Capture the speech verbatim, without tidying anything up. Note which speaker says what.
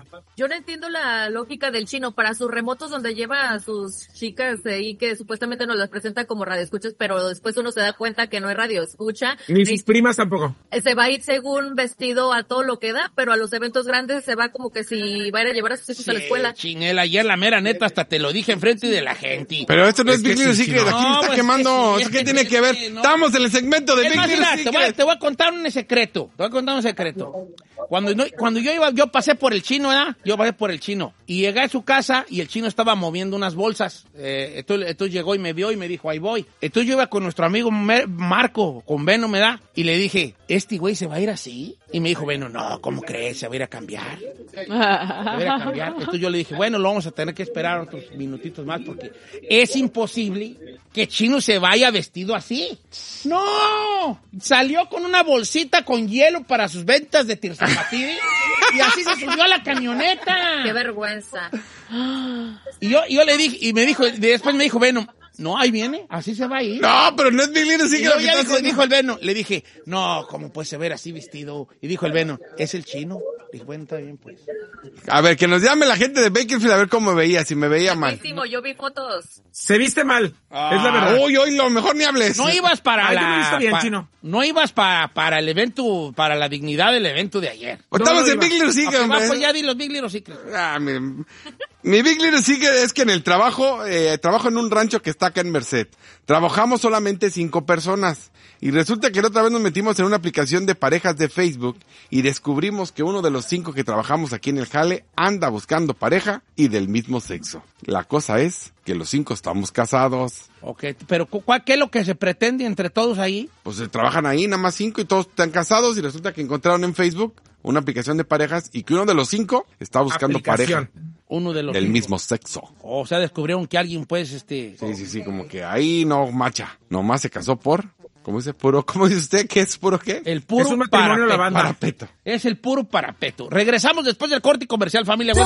Speaker 1: Yo no entiendo la lógica del chino para sus remotos donde lleva a sus chicas ahí que supuestamente nos las presenta como radioescuchas, pero después uno se da cuenta que no es radioescucha.
Speaker 2: Ni sus primas tampoco.
Speaker 1: Se va a ir según vestido a todo lo que da, pero a los eventos grandes se va como que si va a ir a llevar a sus hijos
Speaker 3: Sí,
Speaker 1: a la escuela.
Speaker 3: Chinela, ayer la mera neta hasta te lo dije enfrente de la gente.
Speaker 4: Pero esto no es,
Speaker 2: Es
Speaker 4: Big
Speaker 2: que
Speaker 4: Little
Speaker 2: sí,
Speaker 4: Secret,
Speaker 2: sí,
Speaker 4: aquí
Speaker 3: no,
Speaker 4: me está
Speaker 3: pues,
Speaker 4: quemando.
Speaker 3: es que
Speaker 4: ¿Eso
Speaker 3: sí,
Speaker 4: qué
Speaker 3: es
Speaker 4: tiene
Speaker 3: que
Speaker 4: que ver?
Speaker 3: sí, no.
Speaker 4: Estamos en el segmento de
Speaker 3: Es
Speaker 4: Big
Speaker 3: más,
Speaker 4: Little
Speaker 3: mira, te voy, a,
Speaker 4: Secret.
Speaker 3: te voy a contar un secreto. Te voy a contar un secreto. Cuando, no, cuando yo iba, yo pasé por el chino, ¿verdad? Yo pasé por el chino. Y llegué a su casa y el chino estaba moviendo unas bolsas. Eh, entonces, entonces llegó y me vio y me dijo, ahí voy. Entonces yo iba con nuestro amigo Mer- Marco, con Beno, ¿me da? Y le dije, ¿este güey se va a ir así? Y me dijo, Beno, no, ¿cómo crees? Se va a ir a cambiar. Se va a ir a cambiar. Entonces yo le dije, bueno, lo vamos a tener que esperar otros minutitos más porque es imposible que Chino se vaya vestido así. ¡No! Salió con una bolsita con hielo para sus ventas de Tirzapatiri y así se subió a la camioneta.
Speaker 1: ¡Qué vergüenza!
Speaker 3: Y yo, yo le dije, y me dijo, después me dijo, Beno, no, ahí viene, así se va a ir.
Speaker 4: No, pero no es Big Little
Speaker 3: Y
Speaker 4: Secret.
Speaker 3: luego
Speaker 4: lo que
Speaker 3: ya
Speaker 4: estás
Speaker 3: dijo,
Speaker 4: haciendo.
Speaker 3: dijo el Beno, le dije, no, ¿cómo puede se ver así vestido? Y dijo el Beno, ¿es el chino? Dije, bueno, está bien, pues.
Speaker 4: A ver, que nos llame la gente de Bakersfield a ver cómo me veía, si me veía mal.
Speaker 1: Guapísimo, yo vi fotos.
Speaker 2: Se viste mal. Es la
Speaker 4: Ah,
Speaker 2: verdad.
Speaker 4: uy, uy, lo mejor ni hables.
Speaker 3: No ibas para
Speaker 2: Ay, yo me he
Speaker 3: la...
Speaker 2: visto bien,
Speaker 3: pa-
Speaker 2: Chino.
Speaker 3: No ibas para, para el evento, para la dignidad del evento de ayer.
Speaker 4: O Estamos
Speaker 2: No,
Speaker 4: en
Speaker 2: iba.
Speaker 4: Big Little Secret,
Speaker 3: Ok, va,
Speaker 4: hombre.
Speaker 3: pues ya di los Big Little Secrets.
Speaker 4: Ah, mi, mi Big Little Secret es que en el trabajo, eh, trabajo en un rancho que está acá en Merced. Trabajamos solamente cinco personas. Y resulta que la otra vez nos metimos en una aplicación de parejas de Facebook y descubrimos que uno de los cinco que trabajamos aquí en el jale anda buscando pareja y del mismo sexo. La cosa es que los cinco estamos casados.
Speaker 3: Ok, pero cu- ¿cuál, ¿qué es lo que se pretende entre todos ahí?
Speaker 4: Pues se trabajan ahí nada más cinco y todos están casados y resulta que encontraron en Facebook una aplicación de parejas y que uno de los cinco está buscando
Speaker 2: Aplicación.
Speaker 4: pareja
Speaker 3: Uno de los
Speaker 4: del
Speaker 3: cinco.
Speaker 4: mismo sexo.
Speaker 3: O sea, descubrieron que alguien, pues, este...
Speaker 4: Sí, sí, sí, como que ahí no macha. Nomás se casó por, ¿cómo dice? Puro, ¿cómo dice usted? ¿Qué es puro qué?
Speaker 3: El puro
Speaker 2: Es un matrimonio
Speaker 3: parapeto.
Speaker 2: la banda.
Speaker 4: Parapeto.
Speaker 3: Es el puro parapeto. Regresamos después del corte comercial, familia.